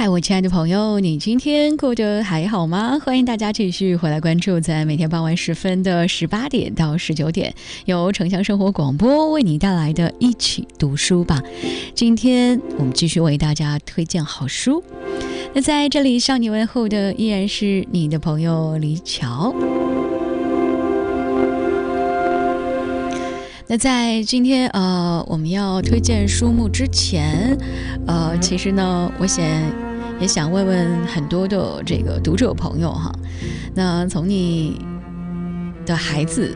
嗨，我亲爱的朋友，你今天过得还好吗？欢迎大家继续回来关注，在每天傍晚时分的18点到19点，由城乡生活广播为你带来的一起读书吧。今天我们继续为大家推荐好书。那在这里向你问候的依然是你的朋友李巧。那在今天我们要推荐书目之前，其实呢，我也想问问很多的这个读者朋友哈，那从你的孩子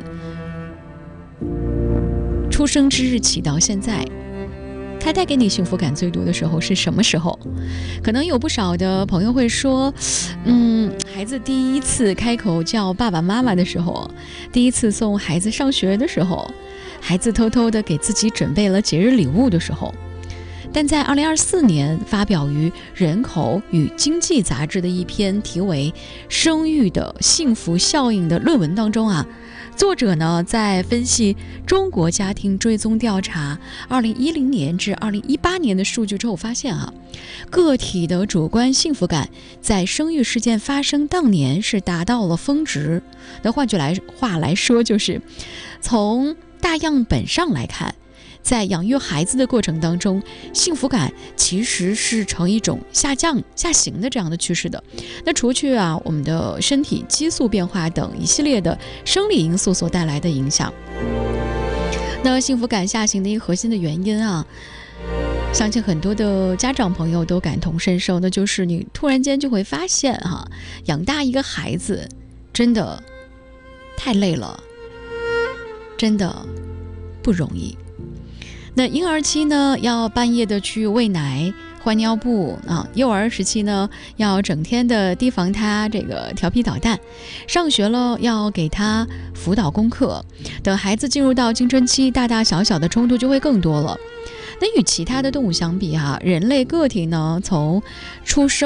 出生之日起到现在，他带给你幸福感最多的时候是什么时候？可能有不少的朋友会说，孩子第一次开口叫爸爸妈妈的时候，第一次送孩子上学的时候，孩子偷偷的给自己准备了节日礼物的时候。但在2024年发表于《人口与经济》杂志的一篇题为《生育的幸福效应》的论文当中作者呢在分析中国家庭追踪调查2010年至2018年的数据之后发现个体的主观幸福感在生育事件发生当年是达到了峰值。那换句话来说，就是从大样本上来看，在养育孩子的过程当中，幸福感其实是呈一种下行的这样的趋势的。那除去我们的身体激素变化等一系列的生理因素所带来的影响，那幸福感下行的一个核心的原因相信很多的家长朋友都感同身受，那就是你突然间就会发现养大一个孩子真的太累了，真的不容易。那婴儿期呢，要半夜的去喂奶换尿布幼儿时期呢，要整天的提防他这个调皮捣蛋，上学了要给他辅导功课，等孩子进入到青春期，大大小小的冲突就会更多了。那与其他的动物相比人类个体呢，从出生